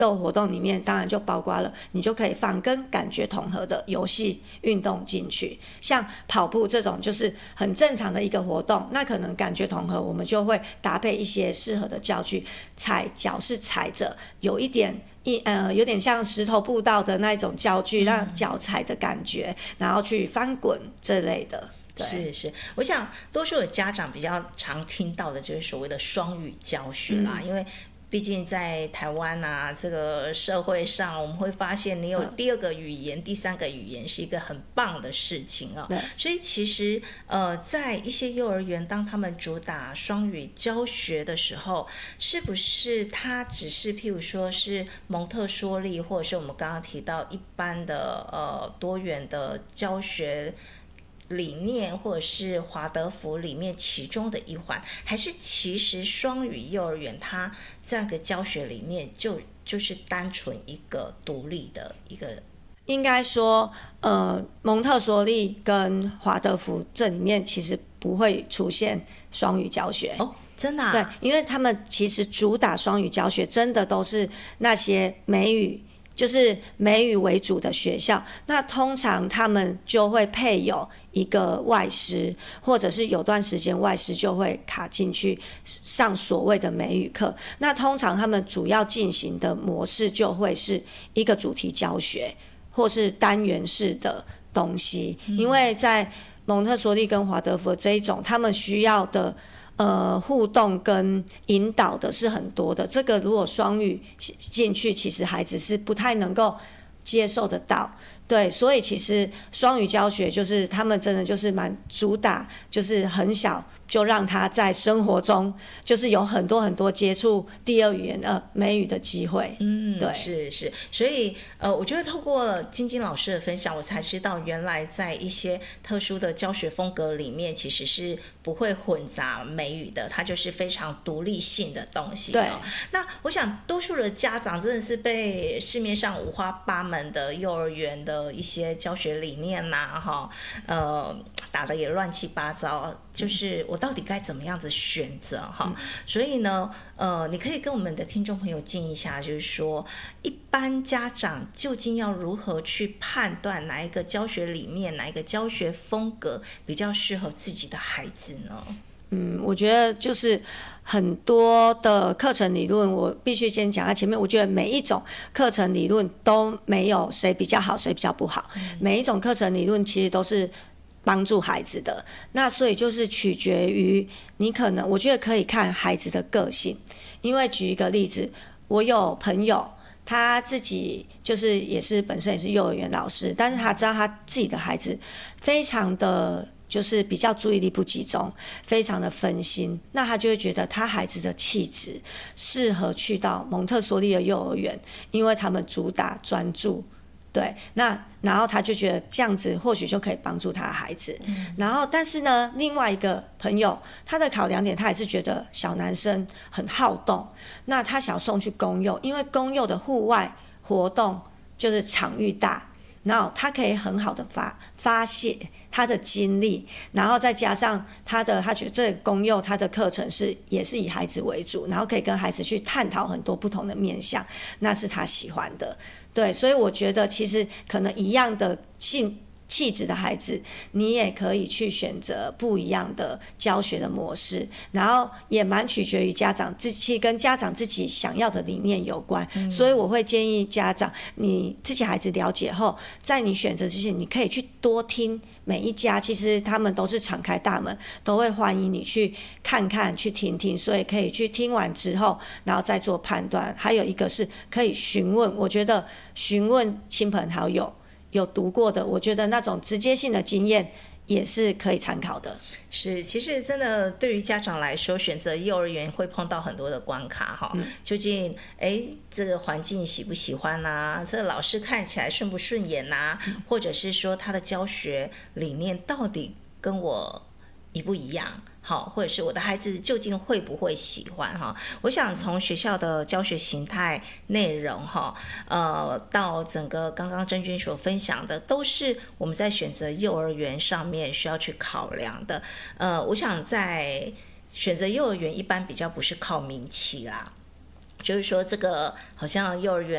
幼活动里面当然就包括了，你就可以放跟感觉统合的游戏运动进去，像跑步这种就是很正常的一个活动，那可能感觉统合我们就会搭配一些适合的教具，踩脚是踩着有一点有点像石头步道的那一种教具，让脚踩的感觉，然后去翻滚这类的。 是，我想多数的家长比较常听到的就是所谓的双语教学啦，因为毕竟在台湾啊，这个社会上，我们会发现你有第二个语言、第三个语言是一个很棒的事情啊。所以其实在一些幼儿园，当他们主打双语教学的时候，是不是它只是譬如说是蒙特梭利，或者是我们刚刚提到一般的多元的教学理念，或者是华德福里面其中的一环，还是其实双语幼儿园它这样一个教学理念就是单纯一个独立的一个？ 应该说蒙特梭利跟华德福这里面其实不会出现双语教学哦，真的啊？ 对，因为他们其实主打双语教学真的都是那些美语，就是美语为主的学校，那通常他们就会配有一个外师，或者是有段时间外师就会卡进去上所谓的美语课。那通常他们主要进行的模式就会是一个主题教学，或是单元式的东西。因为在蒙特梭利跟华德福这一种，他们需要的互动跟引导的是很多的，这个如果双语进去，其实孩子是不太能够接受得到。对，所以其实双语教学就是他们真的就是蛮主打，就是很小就让他在生活中就是有很多很多接触第二语言美语的机会。对， 是，所以我觉得透过晶晶老师的分享，我才知道原来在一些特殊的教学风格里面，其实是不会混杂美语的，它就是非常独立性的东西。 对， 那我想多数的家长真的是被市面上五花八门的幼儿园的一些教学理念呐，打得也乱七八糟，就是我到底该怎么样子选择哈？所以呢，你可以跟我们的听众朋友建议一下，就是说，一般家长究竟要如何去判断哪一个教学理念、哪一个教学风格比较适合自己的孩子呢？ 我觉得就是很多的课程理论，我必须先讲在前面。我觉得每一种课程理论都没有谁比较好，谁比较不好。每一种课程理论其实都是帮助孩子的，那所以就是取决于你可能，我觉得可以看孩子的个性。因为举一个例子，我有朋友他自己就是本身也是幼儿园老师，但是他知道他自己的孩子非常的就是比较注意力不集中，非常的分心，那他就会觉得他孩子的气质适合去到蒙特梭利的幼儿园，因为他们主打专注。对，那然后他就觉得这样子或许就可以帮助他的孩子。然后但是呢，另外一个朋友他的考量点，他也是觉得小男生很好动，那他想送去公幼，因为公幼的户外活动就是场域大，然后他可以很好的发泄他的精力，然后再加上他觉得这个公幼他的课程也是以孩子为主，然后可以跟孩子去探讨很多不同的面向，那是他喜欢的。对，所以我觉得其实可能一样的气质的孩子，你也可以去选择不一样的教学的模式，然后也蛮取决于家长自己跟家长自己想要的理念有关。所以我会建议家长，你自己孩子了解后，在你选择之前，你可以去多听每一家，其实他们都是敞开大门，都会欢迎你去看看、去听听，所以可以去听完之后，然后再做判断。还有一个是可以询问，我觉得询问亲朋好友有读过的，我觉得那种直接性的经验也是可以参考的。 是，其实真的对于家长来说，选择幼儿园会碰到很多的关卡哈。究竟这个环境喜不喜欢啊？这个老师看起来顺不顺眼啊？或者是说他的教学理念到底跟我一不一样？好，或者是我的孩子究竟会不会喜欢哈？我想从学校的教学形态、内容哈，到整个刚刚真君所分享的，都是我们在选择幼儿园上面需要去考量的。我想在选择幼儿园一般比较不是靠名气啦，就是说这个好像幼儿园